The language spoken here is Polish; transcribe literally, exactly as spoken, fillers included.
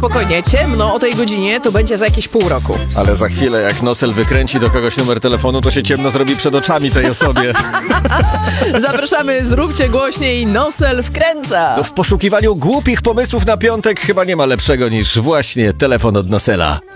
spokojnie, ciemno o tej godzinie to będzie za jakieś pół roku. Ale za chwilę, jak Nosel wykręci do kogoś numer telefonu, to się ciemno zrobi przed oczami tej osobie. Zapraszamy, zróbcie głośniej, Nosel wkręca. No w poszukiwaniu głupich pomysłów na piątek chyba nie ma lepszego niż właśnie telefon od Nosela.